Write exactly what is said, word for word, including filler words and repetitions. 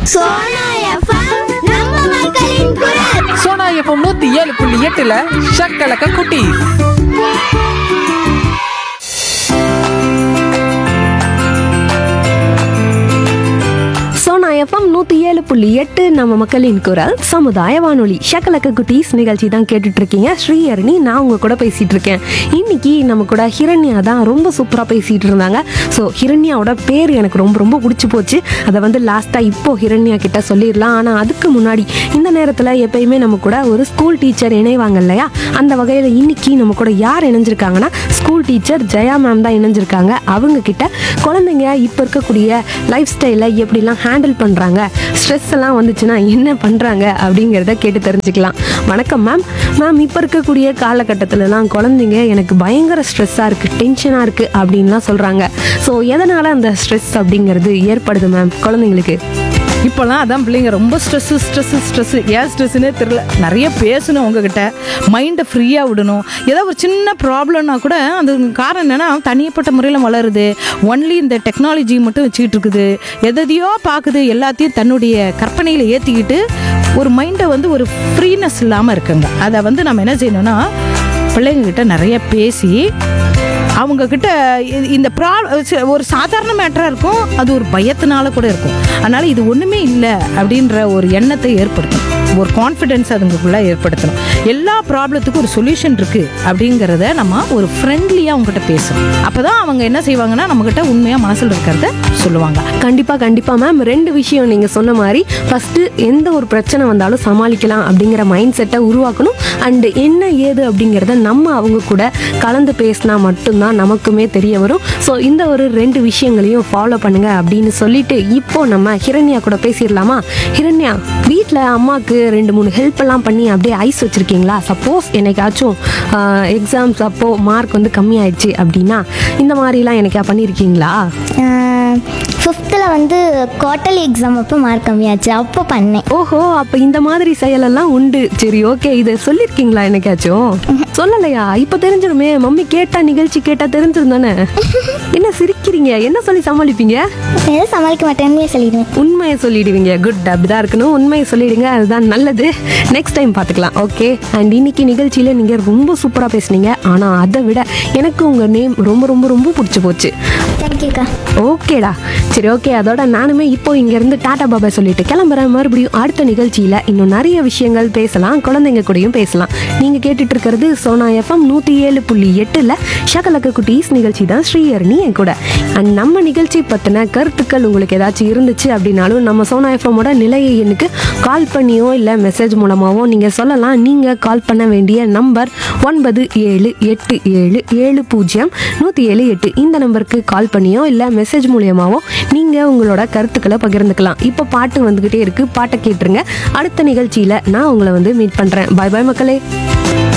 Sona FM நம்ம மக்களின் குரல். சோனா எஃப்எம் நூத்தி ஏழு புள்ளி எட்டுல ஷக்கலக்க குட்டி. சோனா எஃப்எம் நூற்றி ஏழு புள்ளி எட்டு நம்ம மக்களின் குரல் சமுதாய வானொலி ஷக்கலக்க குட்டீஸ் நிகழ்ச்சி தான் கேட்டுட்டு இருக்கீங்க. ஸ்ரீஹரணி நான் உங்க கூட பேசிட்டு இருக்கேன். இன்னைக்கு நம்ம கூட ஹிரண்யா தான் ரொம்ப சூப்பராக பேசிட்டு இருந்தாங்க. ஸோ ஹிரண்யாவோட பேர் எனக்கு ரொம்ப ரொம்ப பிடிச்சி போச்சு. அதை வந்து லாஸ்ட்டாக இப்போ ஹிரண்யா கிட்ட சொல்லிடலாம். ஆனால் அதுக்கு முன்னாடி இந்த நேரத்தில் எப்பயுமே நம்ம கூட ஒரு ஸ்கூல் டீச்சர் இணைவாங்க இல்லையா? அந்த வகையில் இன்னைக்கு நம்ம கூட யார் இணைஞ்சிருக்காங்கன்னா ஸ்கூல் டீச்சர் ஜெயா மேம் தான் இணைஞ்சிருக்காங்க. அவங்க கிட்ட குழந்தைங்க இப்போ இருக்கக்கூடிய லைஃப் ஸ்டைலை எப்படிலாம் ஹேண்டில் பண்ணுறாங்க, ஸ்ட்ரெஸ் எல்லாம் வந்துச்சுன்னா என்ன பண்ணுறாங்க அப்படிங்கிறத கேட்டு தெரிஞ்சுக்கலாம். வணக்கம் மேம். மேம், இப்போ இருக்கக்கூடிய காலகட்டத்திலலாம் குழந்தைங்க எனக்கு பயங்கர ஸ்ட்ரெஸ்ஸாக இருக்குது, டென்ஷனாக இருக்குது அப்படின்லாம் சொல்கிறாங்க. ஸோ எதனால் அந்த ஸ்ட்ரெஸ் அப்படிங்கிறது ஏற்படுது மேம் குழந்தைங்களுக்கு? இப்போலாம் அதான் பிள்ளைங்க ரொம்ப ஸ்ட்ரெஸ்ஸு ஸ்ட்ரெஸ்ஸு ஸ்ட்ரெஸ்ஸு ஏன் ஸ்ட்ரெஸ்ஸுன்னே தெரில. நிறைய பேசணும் உங்ககிட்ட, மைண்டை ஃப்ரீயாக விடணும். ஏதாவது ஒரு சின்ன ப்ராப்ளம்னா கூட அது காரணம் என்னென்னா தனிப்பட்ட முறையில் வளருது. ஒன்லி இந்த டெக்னாலஜி மட்டும் வச்சுக்கிட்டு இருக்குது, எதையோ பார்க்குது, எல்லாத்தையும் தன்னுடைய கற்பனையில் ஏற்றிக்கிட்டு ஒரு மைண்டை வந்து ஒரு ஃப்ரீனஸ் இல்லாமல் இருக்குங்க. அதை வந்து நம்ம என்ன செய்யணும்னா பிள்ளைங்கக்கிட்ட நிறைய பேசி அவங்கக்கிட்ட இந்த ப்ரா ஒரு சாதாரண மேட்டராக இருக்கும், அது ஒரு பயத்தினால கூட இருக்கும். அதனால் இது ஒன்றுமே இல்லை அப்படின்ற ஒரு எண்ணத்தை ஏற்படுத்தணும், ஒரு கான்ஃபிடென்ஸ் அதுங்களுக்குள்ளே ஏற்படுத்தணும். எல்லா ப்ராப்ளத்துக்கும் ஒரு சொல்யூஷன் இருக்குது அப்படிங்கிறத நம்ம ஒரு ஃப்ரெண்ட்லியாக அவங்ககிட்ட பேசணும். அப்போ தான் அவங்க என்ன செய்வாங்கன்னா நம்மக்கிட்ட உண்மையாக மனசில் இருக்கிறத சொல்லுவாங்க. கண்டிப்பாக கண்டிப்பாக மேம். ரெண்டு விஷயம் நீங்கள் சொன்ன மாதிரி, ஃபஸ்ட்டு எந்த ஒரு பிரச்சனை வந்தாலும் சமாளிக்கலாம் அப்படிங்கிற மைண்ட் செட்டை உருவாக்கணும். அண்டு என்ன ஏது அப்படிங்கிறத நம்ம அவங்க கூட கலந்து பேசினா மட்டும்தான் நமக்குமே தெரிய வரும். ஸோ இந்த ஒரு ரெண்டு விஷயங்களையும் ஃபாலோ பண்ணுங்க அப்படின்னு சொல்லிட்டு இப்போ நம்ம ஹிரண்யா கூட பேசிடலாமா? ஹிரண்யா, வீட்டில் அம்மாவுக்கு ரெண்டு மூணு ஹெல்ப் எல்லாம் பண்ணி அப்படியே ஐஸ் வச்சுருக்கீங்களா? சப்போஸ் என்னைக்காச்சும் எக்ஸாம்ஸ் அப்போது மார்க் வந்து கம்மியாயிடுச்சு அப்படின்னா இந்த மாதிரிலாம் என்னைக்கா பண்ணியிருக்கீங்களா? ஃபிஃப்த்தில் வந்து குவார்ட்டர்லி எக்ஸாம் அப்போ மார்க் கம்மியாச்சு, அப்போ பண்ணேன். ஓஹோ, அப்போ இந்த மாதிரி செயலெல்லாம் உண்டு. சரி, ஓகே. இதை சொல்லியிருக்கீங்களா என்னைக்காச்சும்? சொல்லலையா? இப்போ தெரிஞ்சிருமே. மம்மி கேட்டா, நிகழ்ச்சி கேட்டா தெரிஞ்சிருந்தானே. என்ன சிரிக்கிறீங்க? என்ன சொல்லி சமாளிப்பீங்க? எதுவும் சமாளிக்க மாட்டேன், உண்மையை சொல்லிடுவேன். உண்மையை சொல்லிடுவீங்க. குட், அப்படிதான் இருக்கணும். உண்மையை சொல்லிடுங்க, அதுதான் நல்லது. நெக்ஸ்ட் டைம் பார்த்துக்கலாம். ஓகே. அண்ட் இன்னைக்கு நிகழ்ச்சியில் நீங்கள் ரொம்ப சூப்பராக பேசுனீங்க. ஆனால் அதை விட எனக்கு உங்கள் நேம் ரொம்ப ரொம்ப ரொம்ப பிடிச்சி போச்சு. தேங்க்யூக்கா. ஓகேடா, சரி, ஓகே. அதோட நானுமே இப்போ இங்கேருந்து டாடா பாபா சொல்லிட்டு கிளம்புறேன். மறுபடியும் அடுத்த நிகழ்ச்சியில் இன்னும் நிறைய விஷயங்கள் பேசலாம், குழந்தைங்க கூடயும் பேசலாம். நீங்கள் கேட்டுட்டு இருக்கிறது சோனா எஃப்எம் நூற்றி ஏழு புள்ளி எட்டில் ஷகலக்க குட்டீஸ் நிகழ்ச்சி தான். ஸ்ரீஹரணி என் கூட. அண்ட் நம்ம நிகழ்ச்சி பற்றின கருத்துக்கள் உங்களுக்கு ஏதாச்சும் இருந்துச்சு அப்படின்னாலும் நம்ம சோனா எஃப்எம்மோட நிலைய எண்ணுக்கு கால் பண்ணியோ இல்லை மெசேஜ் மூலமாகவோ நீங்கள் சொல்லலாம். நீங்கள் கால் பண்ண வேண்டிய நம்பர் ஒன்பது ஏழு எட்டு ஏழு ஏழு பூஜ்ஜியம் நூற்றி ஏழு எட்டு. இந்த நம்பருக்கு கால் பண்ணியோ இல்லை மெசேஜ் மூலியமாவோ நீங்கள் உங்களோட கருத்துக்களை பகிர்ந்துக்கலாம். இப்போ பாட்டு வந்துக்கிட்டே இருக்குது, பாட்டை கேட்டுருங்க. அடுத்த நிகழ்ச்சியில் நான் உங்களை வந்து மீட் பண்ணுறேன். பாய் பாய் மக்களே.